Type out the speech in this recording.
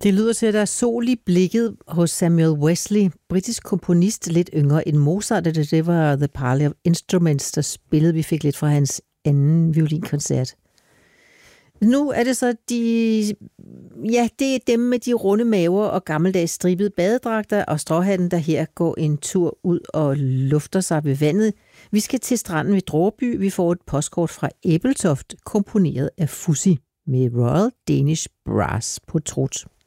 Det lyder til, at der er sol i blikket hos Samuel Wesley, britisk komponist, lidt yngre end Mozart. Det var The Parley of Instruments, der spillede. Vi fik lidt fra hans anden violinkoncert. Nu er det så det er dem med de runde maver og gammeldags stribede badedragter og stråhatten, der her går en tur ud og lufter sig ved vandet. Vi skal til stranden ved Dråby. Vi får et postkort fra Ebeltoft, komponeret af Fuzzy med Royal Danish Brass på trut.